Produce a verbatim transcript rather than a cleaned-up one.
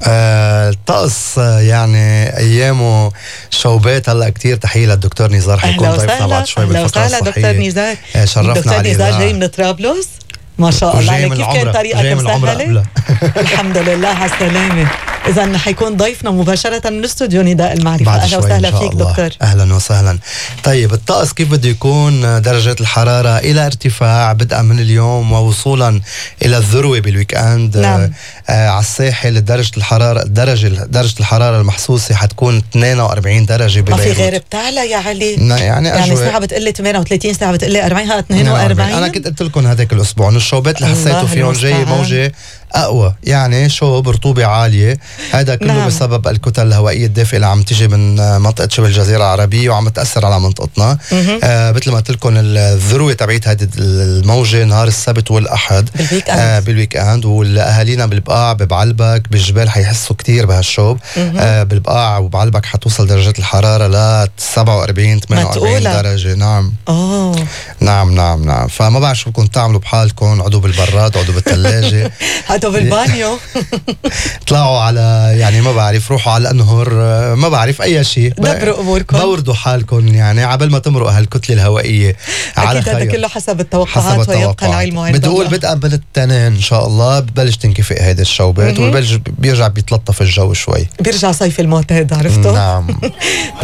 آه الطقس يعني ايامه شوبات. هلا كتير تحيه للدكتور نزار، حيكون ضيفنا بعد شوي بالفقره الصحيه. دكتور نزار. شرفنا دكتور عليه. نزار جاي من طرابلس ما شاء الله عليك. كيف كان طريقك مسهله؟ الحمد لله على السلامه. إذا حيكون ضيفنا مباشرة من استوديو نداء المعرفة. أهلا وسهلا فيك دكتور. أهلا وسهلا. طيب الطقس كيف بده يكون؟ درجة الحرارة إلى ارتفاع بدءا من اليوم ووصولا إلى الذروة بالويك أند. نعم. آه على الساحل درجة الحرارة درجة درجة الحرارة المحسوسة حتكون اثنين وأربعين درجة ببيروت. ما في غير بتعلى يا علي. يعني يعني ساعة بتقلي ثمانية وثلاثين، ساعة بتقلي أربعين، ها اثنين وأربعين. أنا كنت قلت لكم هذاك الأسبوع إنه الشوبات اللي حسيتوا فيهم جاي موجة أقوى، يعني شوب رطوبة عالية. هذا كله نعم. بسبب الكتل الهوائية الدافئة اللي عم تجي من منطقة شبه الجزيرة العربية وعم تأثر على منطقتنا. آه مثل ما قلت لكم الذروة تبعت هذه الموجة نهار السبت والأحد بالويك أند. آه بالويك أند. والأهالينا بالبقاع ببعلبك بالجبال حيحسوا كتير بهالشوب. آه بالبقاع وبعلبك حتوصل درجة الحرارة ل سبعة وأربعين ثمانية وأربعين درجة. نعم. أوه. نعم نعم نعم. فما بعرف شو بدكم تعملوا بحالكم، عدوا بالبراد، عدوا بالثلاجة، هاتوا بالبانيو، طلعوا على يعني ما بعرف روحوا على الأنهر، ما بعرف أي شيء، دبروا أموركم، بوردوا حالكم يعني عبال ما تمرقوا هالكتلة الهوائية على خير. أكيد هذا كله حسب التوقعات, حسب التوقعات. ويبقى العلم عند بدي أقول بدءا من التنين إن شاء الله ببلش تنكفئ هيدا الشوبات وبيرجع بيتلطف الجو شوي، بيرجع صيف المعتاد. عرفتوا؟ نعم.